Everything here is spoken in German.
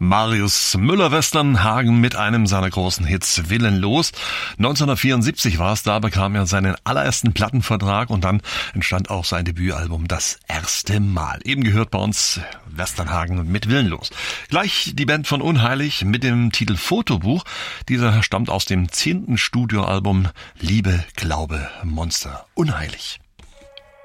Marius Müller-Westernhagen mit einem seiner großen Hits Willenlos. 1974 war es, da bekam er seinen allerersten Plattenvertrag und dann entstand auch sein Debütalbum Das erste Mal. Eben gehört bei uns Westernhagen mit Willenlos. Gleich die Band von Unheilig mit dem Titel Fotobuch. Dieser stammt aus dem 10. Studioalbum Liebe, Glaube, Monster. Unheilig.